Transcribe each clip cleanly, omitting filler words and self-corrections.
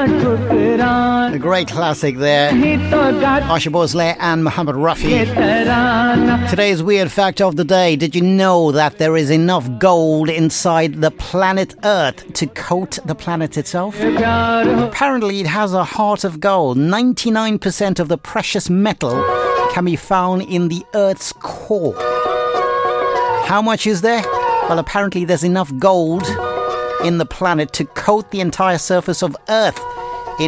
A great classic there. Asha Bhosle and Muhammad Rafi. Today's weird fact of the day. Did you know that there is enough gold inside the planet Earth to coat the planet itself? Apparently it has a heart of gold. 99% of the precious metal can be found in the Earth's core. How much is there? Well, apparently there's enough gold in the planet to coat the entire surface of Earth in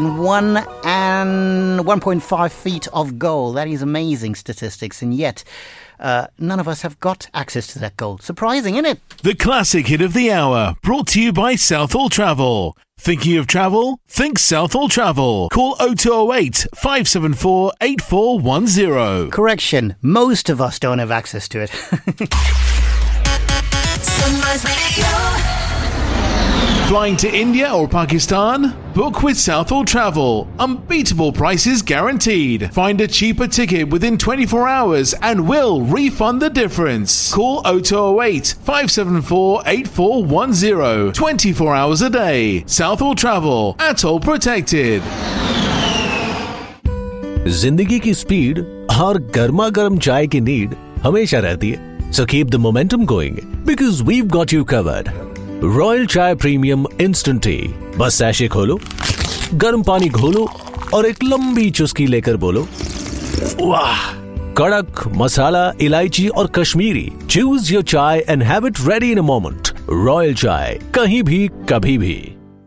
1.5 feet of gold. That is amazing statistics, and yet none of us have got access to that gold. Surprising, isn't it? The classic hit of the hour, brought to you by Southall Travel. Thinking of travel? Think Southall Travel. Call 0208 574 8410. Correction, most of us don't have access to it. Sunrise Radio. Flying to India or Pakistan? Book with Southall Travel. Unbeatable prices guaranteed. Find a cheaper ticket within 24 hours and we'll refund the difference. Call 0208 574 8410. 24 hours a day. Southall Travel. Atoll protected. जिंदगी की speed और गर्मा गर्म चाय की need हमेशा रहती है. So keep the momentum going because we've got you covered. Royal चाय प्रीमियम इंस्टेंट टी. बस सैशे खोलो, गर्म पानी घोलो और एक लंबी चुस्की लेकर बोलो वाह. कड़क मसाला, इलायची और कश्मीरी. चूज योर चाय and have it ready in a moment. Royal चाय, कहीं भी कभी भी.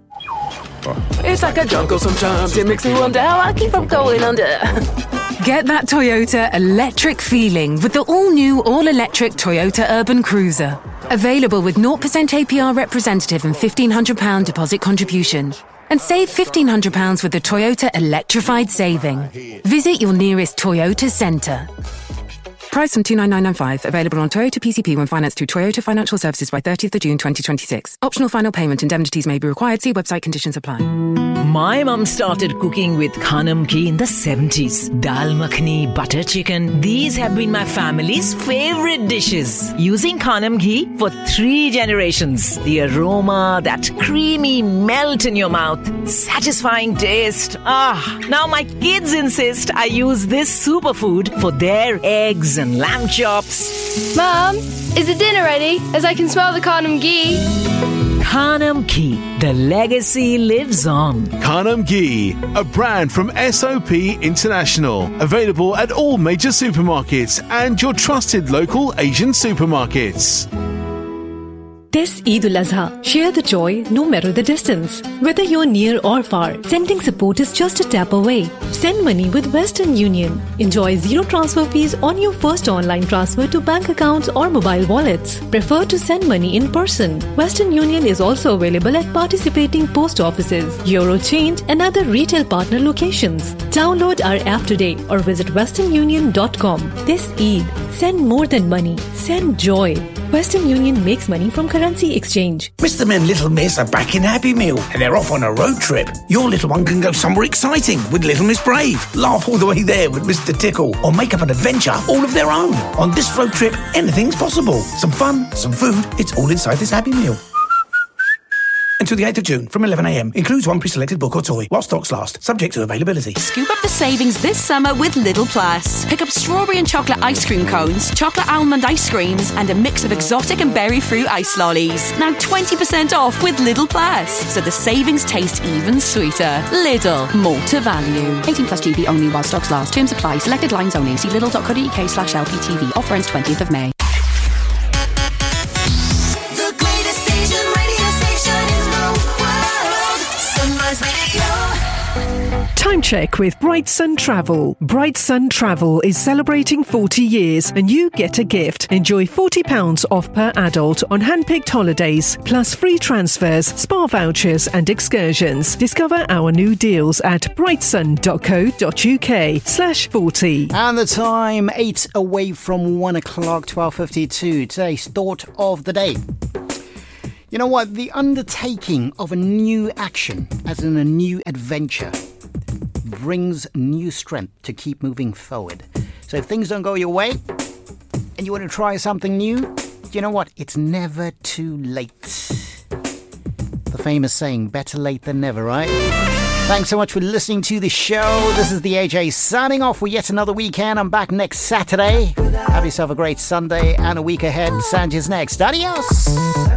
It's like a jungle sometimes. It makes me wonder how I keep from going under. Get that Toyota electric feeling with the all-new, all-electric Toyota Urban Cruiser. Available with 0% APR representative and £1,500 deposit contribution. And save £1,500 with the Toyota Electrified Saving. Visit your nearest Toyota centre. Price from 29995. Available on Toyota PCP when financed through Toyota Financial Services by 30th of June 2026. Optional final payment. Indemnities may be required. See website conditions apply. My mum started cooking with Khanam ghee in the 70s. Dal makhani, butter chicken. These have been my family's favorite dishes. Using Khanam ghee for 3 generations. The aroma, that creamy melt in your mouth. Satisfying taste. Now my kids insist I use this superfood for their eggs and lamb chops. Mum, is the dinner ready? As I can smell the Khanam ghee. Khanam ghee. The legacy lives on. Khanam ghee, a brand from SOP International. Available at all major supermarkets and your trusted local Asian supermarkets. This Eid al-Azha, share the joy no matter the distance. Whether you're near or far, sending support is just a tap away. Send money with Western Union. Enjoy zero transfer fees on your first online transfer to bank accounts or mobile wallets. Prefer to send money in person. Western Union is also available at participating post offices, Eurochange and other retail partner locations. Download our app today or visit westernunion.com. This Eid, send more than money. Send joy. Western Union makes money from currency exchange. Mr. and Little Miss are back in Happy Meal and they're off on a road trip. Your little one can go somewhere exciting with Little Miss Brave. Laugh all the way there with Mr. Tickle or make up an adventure all of their own. On this road trip, anything's possible. Some fun, some food, it's all inside this Happy Meal. Until the 8th of June from 11am. Includes one pre-selected book or toy while stocks last. Subject to availability. Scoop up the savings this summer with Lidl Plus. Pick up strawberry and chocolate ice cream cones, chocolate almond ice creams and a mix of exotic and berry fruit ice lollies. Now 20% off with Lidl Plus. So the savings taste even sweeter. Lidl. More to value. 18 plus GB only while stocks last. Terms apply. Selected lines only. See lidl.co.uk/LPTV. Offer ends 20th of May. Time check with Bright Sun Travel. Bright Sun Travel is celebrating 40 years and you get a gift. Enjoy £40 off per adult on hand-picked holidays, plus free transfers, spa vouchers and excursions. Discover our new deals at brightsun.co.uk/40. And the time, 8 away from 1 o'clock, 12:52. Today's thought of the day. You know what? The undertaking of a new action, as in a new adventure, brings new strength to keep moving forward. So if things don't go your way and you want to try something new, you know what? It's never too late. The famous saying, better late than never, right? Thanks so much for listening to the show. This is the AJ signing off for yet another weekend. I'm back next Saturday. Have yourself a great Sunday and a week ahead. Sanjay's next. Adios.